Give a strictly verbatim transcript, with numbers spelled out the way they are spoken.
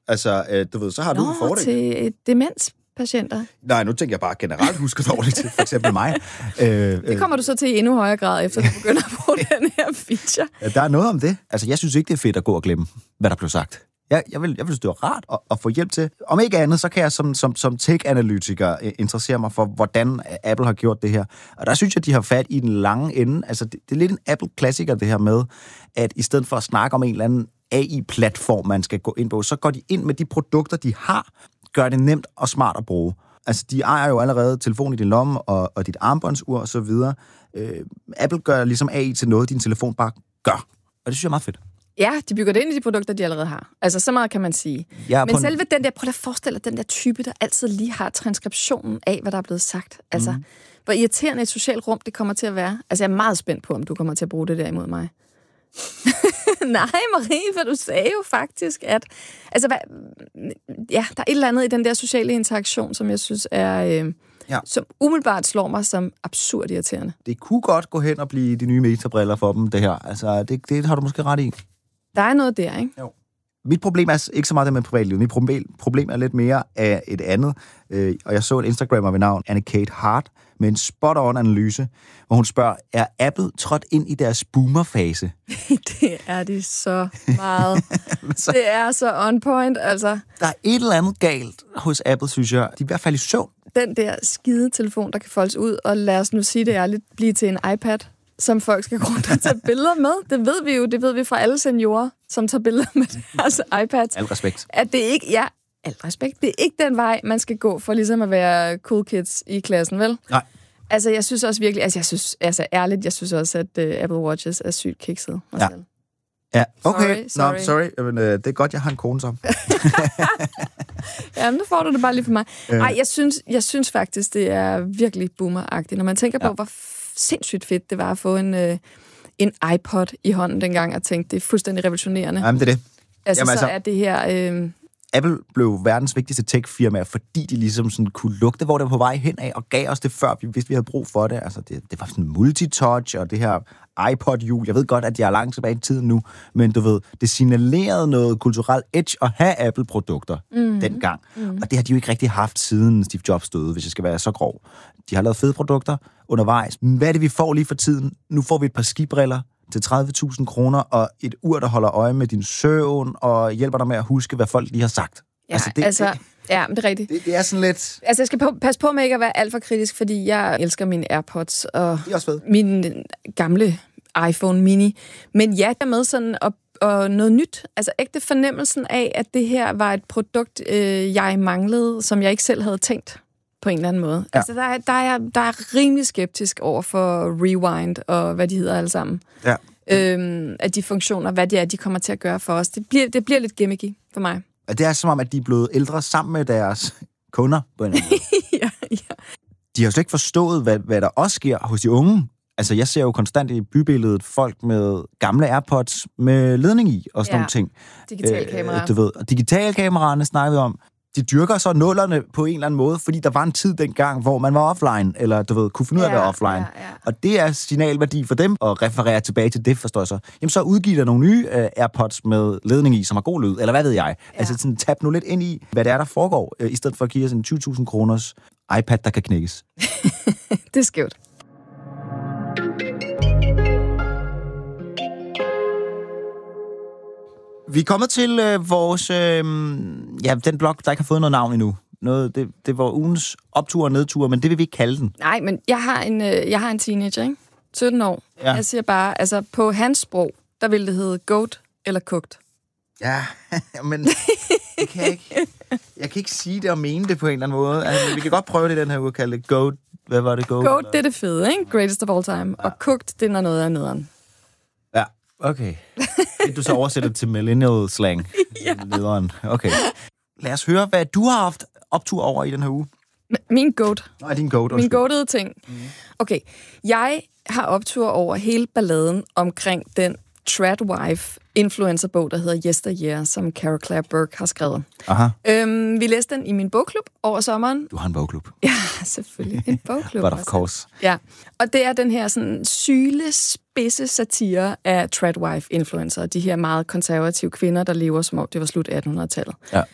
Altså, øh, du ved, så har Nå, du en fordel. til demenspatienter. Nej, nu tænker jeg bare generelt husker dårligt til, for eksempel mig. Øh, Det kommer du så til i endnu højere grad, efter du begynder at bruge den her feature. Ja, der er noget om det. Altså, jeg synes ikke, det er fedt at gå og glemme, hvad der blev sagt. Jeg, jeg, vil, jeg vil synes, det var rart at, at få hjælp til. Om ikke andet, så kan jeg som, som, som tech-analytiker interessere mig for, hvordan Apple har gjort det her. Og der synes jeg, de har fat i den lange ende. Altså, det, det er lidt en Apple-klassiker, det her med, at i stedet for at snakke om en eller anden A I-platform, man skal gå ind på, så går de ind med de produkter, de har, gør det nemt og smart at bruge. Altså, de ejer jo allerede telefon i din lomme og, og dit armbåndsur og så videre. Øh, Apple gør ligesom A I til noget, din telefon bare gør. Og det synes jeg er meget fedt. Ja, de bygger det ind i de produkter, de allerede har. Altså, så meget kan man sige. Ja, Men en... selve den der, prøv at forestille dig, den der type, der altid lige har transkriptionen af, hvad der er blevet sagt. Altså, mm. hvor irriterende et socialt rum, det kommer til at være. Altså, jeg er meget spændt på, om du kommer til at bruge det der imod mig. Nej, Marie, for du sagde jo faktisk, at... Altså, hvad, ja, der er et eller andet i den der sociale interaktion, som jeg synes er... Øh, ja. Som umiddelbart slår mig som absurd irriterende. Det kunne godt gå hen og blive de nye metabriller for dem, det her. Altså, det, det har du måske ret i. Der er noget der, ikke? Jo. Mit problem er ikke så meget det med privatlivet. Mit problem er lidt mere af et andet. Og jeg så en Instagrammer ved navn Anna-Kate Hart med en spot-on-analyse, hvor hun spørger, er Apple trådt ind i deres boomer-fase? Det er de så meget. så, det er så on point, altså. Der er et eller andet galt hos Apple, synes jeg. De er i hvert fald i søvn. Den der skide telefon, der kan foldes ud, og lad os nu sige det ærligt, blive til en iPad, som folk skal gå rundt og tage billeder med. Det ved vi jo, det ved vi fra alle seniorer, som tager billeder med deres iPads. Al respekt. At det ikke, ja, al respekt, det er ikke den vej, man skal gå for ligesom at være cool kids i klassen, vel? Nej. Altså, jeg synes også virkelig, altså, jeg synes, altså ærligt, jeg synes også, at uh, Apple Watches er sygt kikset. Ja. Ja, okay. Sorry, sorry. Nå, sorry. Men, øh, det er godt, jeg har en kone som. Ja, men nu får du det bare lige for mig. Nej, øh. jeg synes, jeg synes faktisk, det er virkelig boomer-agtigt. Når man tænker ja. på, hvor sindssygt fedt det var at få en, øh, en iPod i hånden dengang, og tænkte, det er fuldstændig revolutionerende. Jamen, det er det. Altså, Jamen, så altså, er det her... Øh... Apple blev verdens vigtigste tech-firma, fordi de ligesom sådan kunne lugte, hvor det var på vej hen af, og gav os det før, vi vidste, vi havde brug for det. Altså, det, det var sådan multitouch, og det her iPod-hjul. Jeg ved godt, at jeg er langt tilbage i tiden nu, men du ved, det signalerede noget kulturelt edge at have Apple-produkter mm-hmm. dengang. Mm-hmm. Og det har de jo ikke rigtig haft siden Steve Jobs døde, hvis jeg skal være så grov. De har lavet fede produkter undervejs. Men hvad er det, vi får lige for tiden? Nu får vi et par skibriller til tredive tusind kroner, og et ur, der holder øje med din søvn, og hjælper dig med at huske, hvad folk lige har sagt. Ja, altså, det, altså det, ja, men det er rigtigt. Det, det er sådan lidt... Altså, jeg skal på, passe på med ikke at være alt for kritisk, fordi jeg elsker mine AirPods, og det er også fedt. Min gamle iPhone mini. Men ja, der med sådan og, og noget nyt. Altså, ægte fornemmelsen af, at det her var et produkt, øh, jeg manglede, som jeg ikke selv havde tænkt på en eller anden måde. Ja. Altså, der er, der, er, der er rimelig skeptisk over for Rewind, og hvad de hedder alle sammen. Ja. Øhm, at de funktioner, hvad det er, de kommer til at gøre for os. Det bliver, det bliver lidt gimmicky for mig. Det er som om, at de er blevet ældre sammen med deres kunder på en eller anden måde. ja, ja. De har jo slet ikke forstået, hvad, hvad der også sker hos de unge. Altså, jeg ser jo konstant i bybilledet folk med gamle AirPods med ledning i og sådan ja. nogle ting. Digitalkameraer. Øh, du ved, digitalkameraerne snakker vi om. De dyrker så nullerne på en eller anden måde, fordi der var en tid dengang, hvor man var offline, eller du ved, kunne finde ud af at være offline. Ja, ja. Og det er signalværdi for dem, at referere tilbage til det, forstår jeg så. Jamen, så udgiver der nogle nye uh, AirPods med ledning i, som har god lyd, eller hvad ved jeg. Ja. Altså, sådan, tab nu lidt ind i, hvad det er, der foregår, uh, i stedet for at give os en tyve tusind kroners iPad, der kan knækkes. Det er skævt. Vi er kommet til øh, vores, øh, ja, den blog, der ikke har fået noget navn endnu. Noget, det, det var ugens optur og nedtur, men det vil vi ikke kalde den. Nej, men jeg har en, øh, jeg har en teenager, ikke? sytten år. Ja. Jeg siger bare, altså på hans sprog, der ville det hedde goat eller cooked. Ja, men jeg kan ikke, jeg kan ikke sige det og mene det på en eller anden måde. Altså, vi kan godt prøve det den her uge at kalde det goat. Hvad var det, goat? Goat, det er det fede, ikke? Greatest of all time. Ja. Og cooked, det er noget af nederen. Ja, okay. Du så oversætter til millennial slang. Ja. Lederen. Okay. Lad os høre, hvad du har haft optur over i den her uge. Min goat. Nej, din goat. Min goatede ting. Mm. Okay, jeg har optur over hele balladen omkring den Tradwife influencerbog, der hedder Yesteryear, som Carol Claire Burke har skrevet. Aha. Øhm, vi læste den i min bogklub over sommeren. Du har en bogklub. Ja, selvfølgelig. En bogklub. But of course. Ja, og det er den her sådan syle, spidse satire af Tradwife-influencer. De her meget konservative kvinder, der lever som om det var slut attenhundredetallet. Ja.